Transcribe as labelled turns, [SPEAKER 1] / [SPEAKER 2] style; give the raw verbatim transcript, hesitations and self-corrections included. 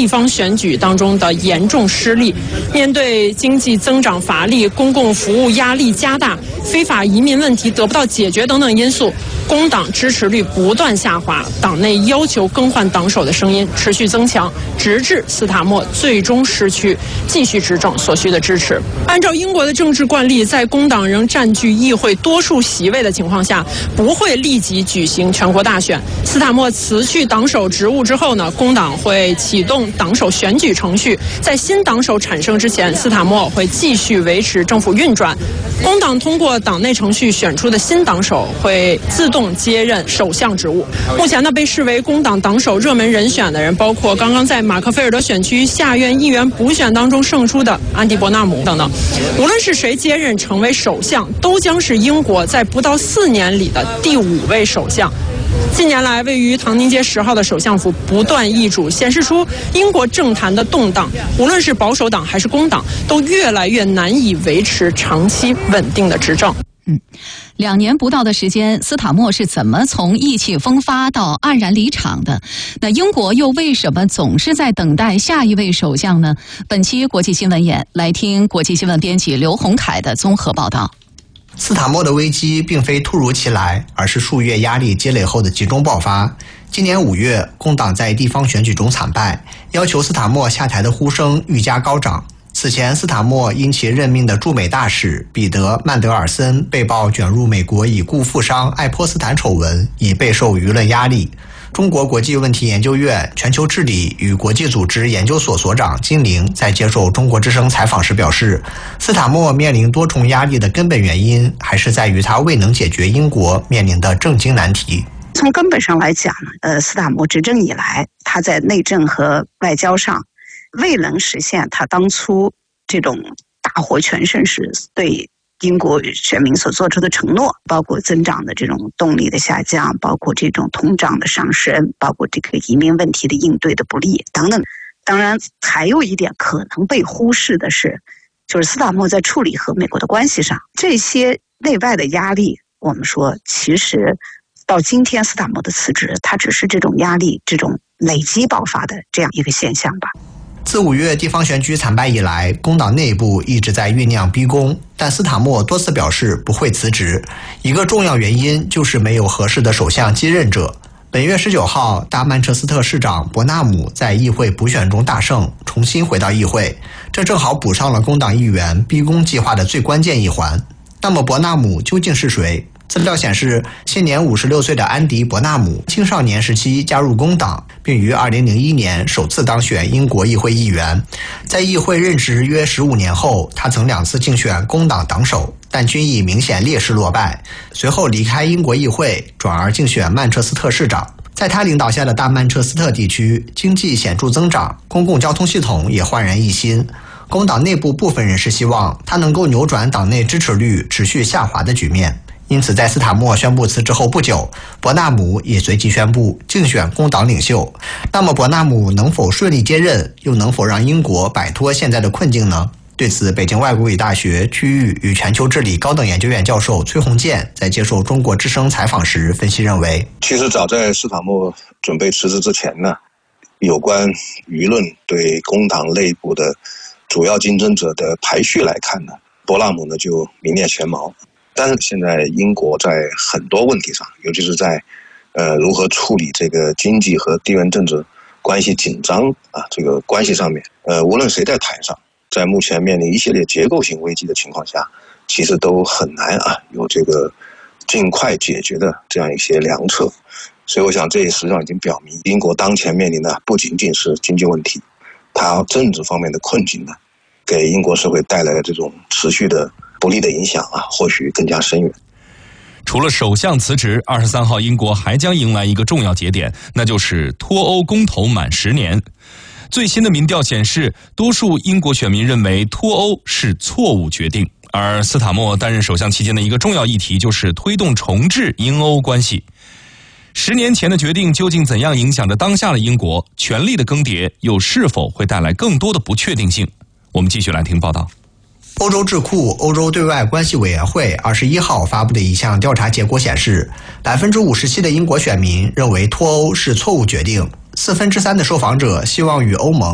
[SPEAKER 1] 地方选举当中的严重失利。面对经济增长乏力、公共服务压力加大、非法移民问题得不到解决等等因素，工党支持率不断下滑，党内要求更换党首的声音持续增强，直至斯塔默最终失去继续执政所需的支持。按照英国的政治惯例，在工党仍占据议会多数席位的情况下，不会立即举行全国大选。斯塔默辞去党首职务之后呢，工党会启动党首选举程序，在新党首产生之前，斯塔默会继续维持政府运转。工党通过党内程序选出的新党首会自动接任首相职务。目前呢，被视为工党党首热门人选的人，包括刚刚在马克菲尔德选区下院议员补选当中胜出的安迪·伯纳姆等等。无论是谁接任成为首相，都将是英国在不到四年里的第五位首相。近年来，位于唐宁街十号的首相府不断易主，显示出英国政坛的动荡。无论是保守党还是工党，都越来越难以维持长期稳定的执政。
[SPEAKER 2] 嗯，两年不到的时间，斯塔默是怎么从意气风发到黯然离场的？那英国又为什么总是在等待下一位首相呢？本期国际新闻眼来听国际新闻编辑刘洪凯的综合报道。
[SPEAKER 3] 斯塔默的危机并非突如其来，而是数月压力积累后的集中爆发。今年五月，工党在地方选举中惨败，要求斯塔默下台的呼声愈加高涨。此前，斯塔默因其任命的驻美大使彼得·曼德尔森被曝卷入美国已故富商爱泼斯坦丑闻，已备受舆论压力。中国国际问题研究院全球治理与国际组织研究所所长金玲在接受中国之声采访时表示，斯塔默面临多重压力的根本原因还是在于他未能解决英国面临的政经难题。
[SPEAKER 4] 从根本上来讲呢，呃，斯塔默执政以来，他在内政和外交上未能实现他当初这种大获全胜时对英国选民所做出的承诺，包括增长的这种动力的下降，包括这种通胀的上升，包括这个移民问题的应对的不利等等。当然，还有一点可能被忽视的是，就是斯塔默在处理和美国的关系上，这些内外的压力，我们说其实到今天斯塔默的辞职，它只是这种压力这种累积爆发的这样一个现象吧。
[SPEAKER 3] 自五月地方选举惨败以来，工党内部一直在酝酿逼宫，但斯塔默多次表示不会辞职。一个重要原因就是没有合适的首相继任者。本月十九号，大曼彻斯特市长伯纳姆在议会补选中大胜，重新回到议会，这正好补上了工党议员逼宫计划的最关键一环。那么伯纳姆究竟是谁？资料显示，现年五十六岁的安迪·伯纳姆青少年时期加入工党，并于二零零一年首次当选英国议会议员。在议会任职约十五年后，他曾两次竞选工党党首，但均以明显劣势落败。随后离开英国议会，转而竞选曼彻斯特市长。在他领导下的大曼彻斯特地区经济显著增长，公共交通系统也焕然一新。工党内部部分人士希望他能够扭转党内支持率持续下滑的局面。因此，在斯塔默宣布辞职后不久，伯纳姆也随即宣布竞选工党领袖。那么，伯纳姆能否顺利接任，又能否让英国摆脱现在的困境呢？对此，北京外国语大学区域与全球治理高等研究院教授崔洪建在接受中国之声采访时分析认为，
[SPEAKER 5] 其实早在斯塔默准备辞职之前呢，有关舆论对工党内部的主要竞争者的排序来看呢，伯纳姆呢就名列前茅。但是现在英国在很多问题上，尤其是在呃如何处理这个经济和地缘政治关系紧张啊这个关系上面，呃无论谁在台上，在目前面临一系列结构性危机的情况下，其实都很难啊有这个尽快解决的这样一些良策。所以我想这也实际上已经表明，英国当前面临的不仅仅是经济问题，它政治方面的困境呢，给英国社会带来的这种持续的不利的影响啊，或许更加深远。
[SPEAKER 6] 除了首相辞职，二十三号英国还将迎来一个重要节点，那就是脱欧公投满十年。最新的民调显示，多数英国选民认为脱欧是错误决定，而斯塔默担任首相期间的一个重要议题就是推动重置英欧关系。十年前的决定究竟怎样影响着当下的英国？权力的更迭又是否会带来更多的不确定性？我们继续来听报道。
[SPEAKER 3] 欧洲智库欧洲对外关系委员会二十一号发布的一项调查结果显示，百分之五十七的英国选民认为脱欧是错误决定，四分之三的受访者希望与欧盟